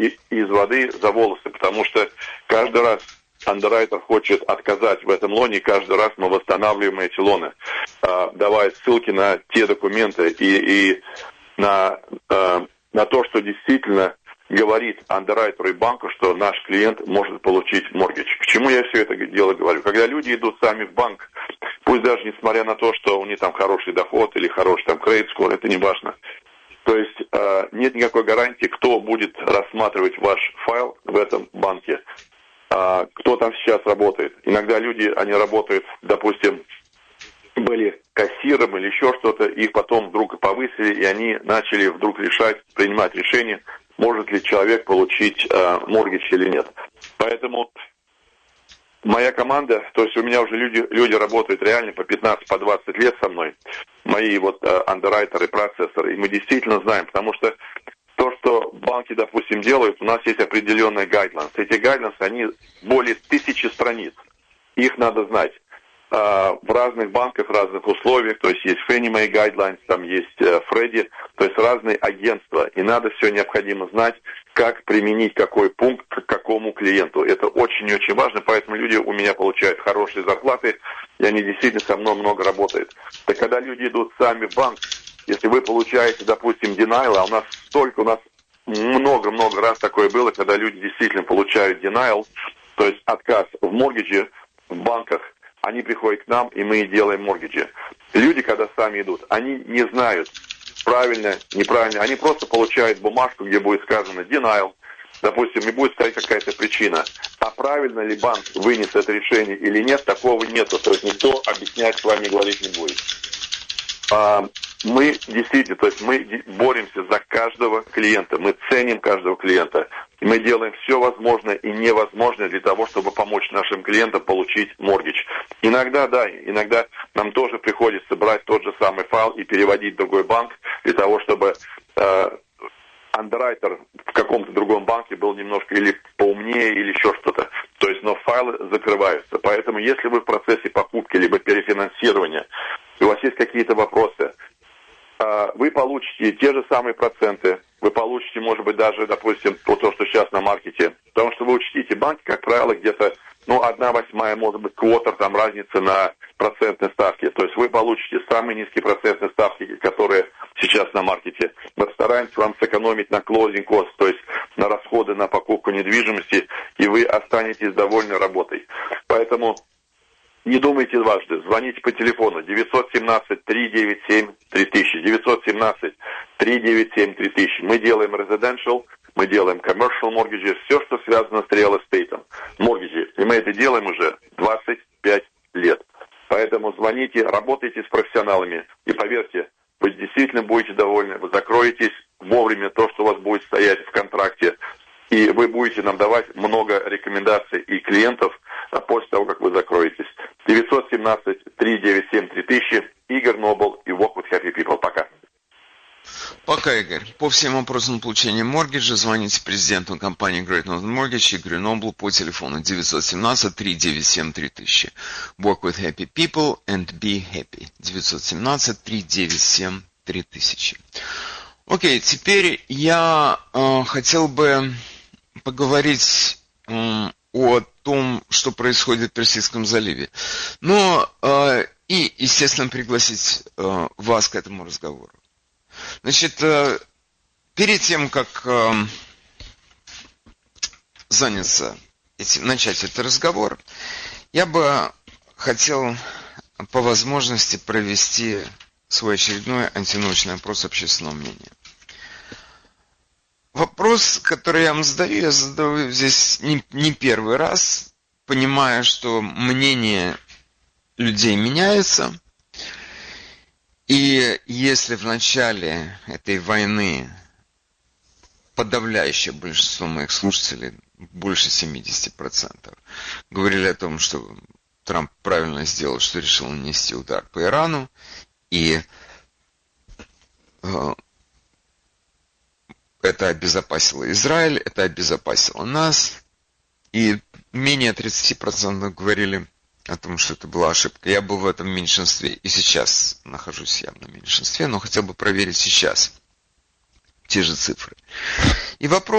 из воды за волосы, потому что каждый раз андеррайтер хочет отказать в этом лоне, и каждый раз мы восстанавливаем эти лоны, давая ссылки на те документы и на то, что действительно говорит андеррайтеру и банку, что наш клиент может получить моргидж. К чему я все это дело говорю? Когда люди идут сами в банк, пусть даже несмотря на то, что у них там хороший доход или хороший там кредит скор, это не важно. То есть нет никакой гарантии, кто будет рассматривать ваш файл в этом банке, кто там сейчас работает. Иногда люди, они работают, допустим, были кассиром или еще что-то, их потом вдруг повысили, и они начали вдруг принимать решение, может ли человек получить моргидж или нет. Поэтому моя команда, то есть у меня уже люди работают реально по 15, по 20 лет со мной, мои вот андеррайтеры, процессоры, и мы действительно знаем, потому что то, что банки, допустим, делают, у нас есть определенные гайдлайнс. Эти гайдлайнсы, они более 1000 страниц, их надо знать. В разных банках, в разных условиях, то есть есть Fannie Mae Guidelines, там есть Freddie, то есть разные агентства, и надо все необходимо знать, как применить какой пункт к какому клиенту. Это очень и очень важно, поэтому люди у меня получают хорошие зарплаты, и они действительно со мной много работают. Так когда люди идут сами в банк, если вы получаете, допустим, denial, а у нас много-много раз такое было, когда люди действительно получают denial, то есть отказ в моргидже в банках, они приходят к нам, и мы делаем моргиджи. Люди, когда сами идут, они не знают, правильно, неправильно. Они просто получают бумажку, где будет сказано denial, допустим, и будет стоять какая-то причина. А правильно ли банк вынес это решение или нет, такого нету. То есть никто объяснять с вами говорить не будет. Мы действительно, то есть мы боремся за каждого клиента, мы ценим каждого клиента, и мы делаем все возможное и невозможное для того, чтобы помочь нашим клиентам получить моргидж. Иногда, да, иногда нам тоже приходится брать тот же самый файл и переводить в другой банк для того, чтобы андеррайтер в каком-то другом банке был немножко или поумнее, или еще что-то. То есть, но файлы закрываются. Поэтому, если вы в процессе покупки либо перефинансирования, у вас есть какие-то вопросы, вы получите те же самые проценты, вы получите, может быть, даже, допустим, то, что сейчас на маркете. Потому что вы учтите, банки, как правило, где-то, 1/8, может быть, квотер, там разница на процентной ставке. То есть вы получите самые низкие процентные ставки, которые сейчас на маркете. Мы постараемся вам сэкономить на closing cost, то есть на расходы на покупку недвижимости, и вы останетесь довольны работой. Поэтому не думайте дважды, звоните по телефону 917-397-3000, 917-397-3000. Мы делаем residential, мы делаем commercial mortgages, все, что связано с real estate, mortgages. И мы это делаем уже 25 лет. Поэтому звоните, работайте с профессионалами, и поверьте, вы действительно будете довольны, вы закроетесь вовремя то, что у вас будет стоять в контракте, и вы будете нам давать много рекомендаций и клиентов после того, как вы закроетесь. 917-397-3000, Игорь Нобл и Walk with Happy People. Пока. Пока, Игорь. По всем вопросам получения моргиджа звоните президенту компании Great Northern Mortgage Игорю Ноблу по телефону 917-397-3000. Work with Happy People and be happy. 917-397-3000. Окей, теперь я хотел бы поговорить о том, что происходит в Персидском заливе. Но и, естественно, пригласить вас к этому разговору. Значит, перед тем, как начать этот разговор, я бы хотел по возможности провести свой очередной антинаучный опрос общественного мнения. Вопрос, который я вам задаю, я задаю здесь не первый раз, понимая, что мнение людей меняется. И если в начале этой войны подавляющее большинство моих слушателей, больше 70%, говорили о том, что Трамп правильно сделал, что решил нанести удар по Ирану, и это обезопасило Израиль, это обезопасило нас, и менее 30% говорили о том, что это была ошибка. Я был в этом меньшинстве, и сейчас нахожусь явно в меньшинстве, но хотел бы проверить сейчас те же цифры. И вопрос